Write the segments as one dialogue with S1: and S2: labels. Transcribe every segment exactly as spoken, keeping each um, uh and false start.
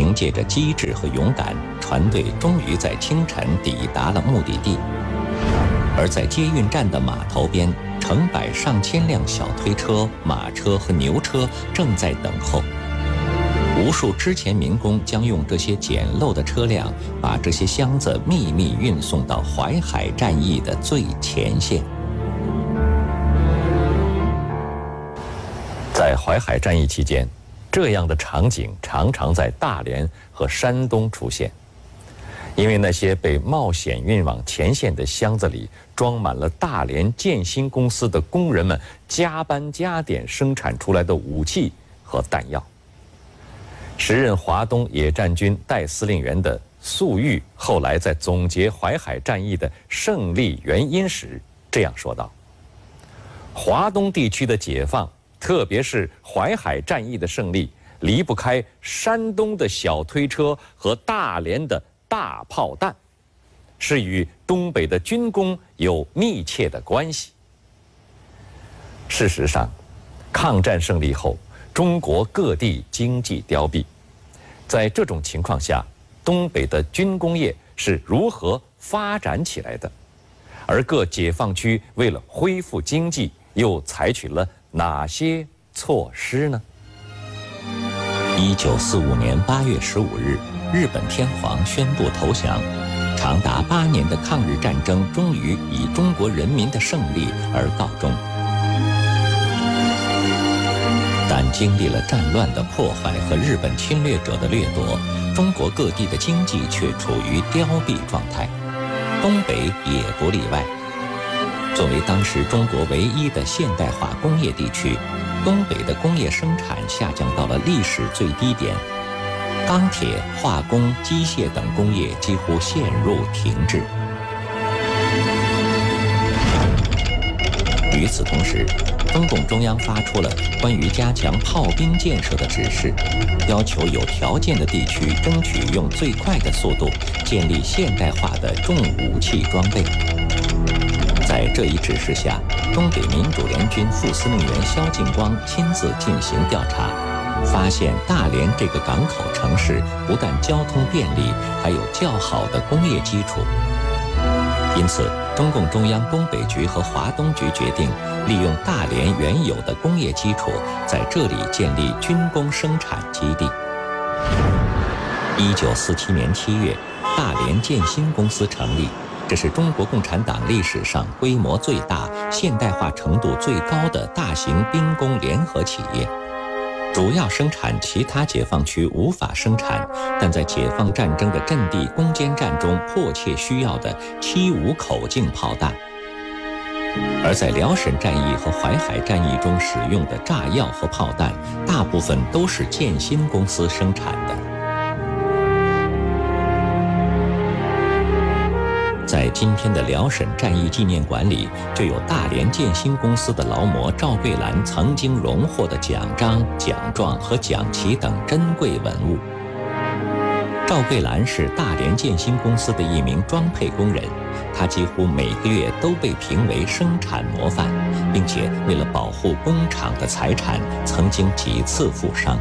S1: 凭借着机智和勇敢，船队终于在清晨抵达了目的地。而在接运站的码头边，成百上千辆小推车、马车和牛车正在等候。无数之前民工将用这些简陋的车辆，把这些箱子秘密运送到淮海战役的最前线。在淮海战役期间，这样的场景常常在大连和山东出现。因为那些被冒险运往前线的箱子里装满了大连建新公司的工人们加班加点生产出来的武器和弹药。时任华东野战军代司令员的粟裕后来在总结淮海战役的胜利原因时这样说道：华东地区的解放，特别是淮海战役的胜利，离不开山东的小推车和大连的大炮弹，是与东北的军工有密切的关系。事实上，抗战胜利后，中国各地经济凋敝，在这种情况下，东北的军工业是如何发展起来的？而各解放区为了恢复经济，又采取了哪些措施呢？一九四五年八月十五日，日本天皇宣布投降，长达八年的抗日战争终于以中国人民的胜利而告终。但经历了战乱的破坏和日本侵略者的掠夺，中国各地的经济却处于凋敝状态，东北也不例外。作为当时中国唯一的现代化工业地区，东北的工业生产下降到了历史最低点，钢铁、化工、机械等工业几乎陷入停滞。与此同时，中共中央发出了关于加强炮兵建设的指示，要求有条件的地区争取用最快的速度建立现代化的重武器装备。在这一指示下，东北民主联军副司令员萧劲光亲自进行调查，发现大连这个港口城市不但交通便利，还有较好的工业基础。因此，中共中央东北局和华东局决定利用大连原有的工业基础，在这里建立军工生产基地。一九四七年七月，大连建新公司成立，这是中国共产党历史上规模最大、现代化程度最高的大型兵工联合企业。主要生产其他解放区无法生产，但在解放战争的阵地攻坚战中迫切需要的七五口径炮弹。而在辽沈战役和淮海战役中使用的炸药和炮弹，大部分都是建新公司生产的。在今天的辽沈战役纪念馆里，就有大连建新公司的劳模赵桂兰曾经荣获的奖章、奖状和奖旗等珍贵文物。赵桂兰是大连建新公司的一名装配工人，他几乎每个月都被评为生产模范，并且为了保护工厂的财产，曾经几次负伤。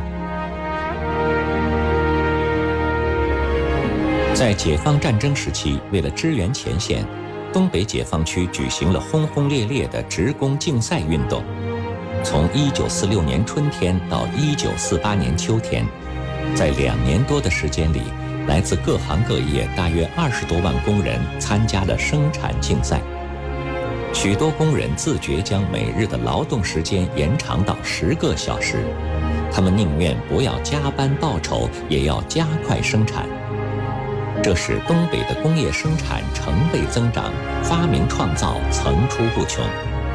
S1: 在解放战争时期，为了支援前线，东北解放区举行了轰轰烈烈的职工竞赛运动。从一九四六年春天到一九四八年秋天，在两年多的时间里，来自各行各业大约二十多万工人参加了生产竞赛。许多工人自觉将每日的劳动时间延长到十个小时，他们宁愿不要加班报酬，也要加快生产。这使东北的工业生产成倍增长，发明创造层出不穷。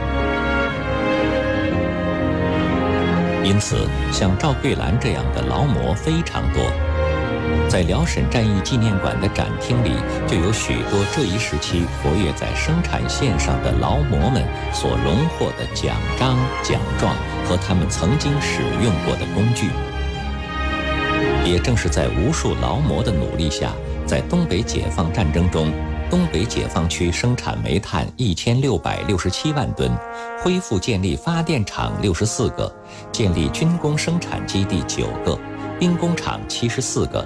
S1: 因此，像赵桂兰这样的劳模非常多。在辽沈战役纪念馆的展厅里，就有许多这一时期活跃在生产线上的劳模们所荣获的奖章、奖状和他们曾经使用过的工具。也正是在无数劳模的努力下，在东北解放战争中，东北解放区生产煤炭一千六百六十七万吨，恢复建立发电厂六十四个，建立军工生产基地九个，兵工厂七十四个，